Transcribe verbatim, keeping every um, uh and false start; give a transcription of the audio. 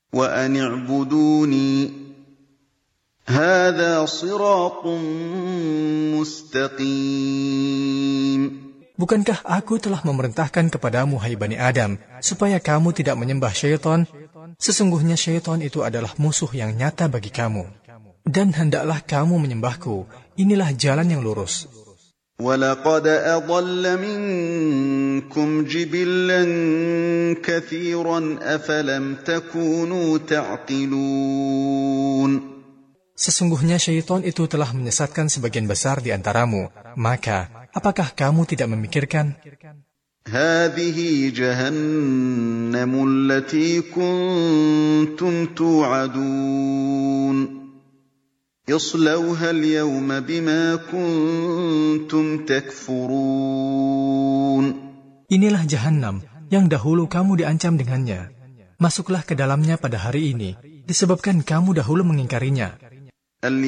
وأن اعبدوني هذا صراط مستقيم. Bukankah aku telah memerintahkan kepadamu, hai Bani Adam, supaya kamu tidak menyembah syaitan? Sesungguhnya syaitan itu adalah musuh yang nyata bagi kamu. Dan hendaklah kamu menyembahku. Inilah jalan yang lurus. وَلَقَدْ أَضَلَّ مِنكُمْ جِبِلًّا كَثِيرًا أَفَلَمْ تَكُونُوا تَعْقِلُونَ. Sesungguhnya syaitan itu telah menyesatkan sebagian besar di antaramu. Maka, apakah kamu tidak memikirkan? هَذِهِ جَهَنَّمُ الَّتِي كُنتُمْ تُوعَدُونَ اصْلَوْهَا الْيَوْمَ بِمَا كُنتُمْ تَكْفُرُونَ. Inilah Jahannam yang dahulu kamu diancam dengannya. Masuklah ke dalamnya pada hari ini, disebabkan kamu dahulu mengingkarinya.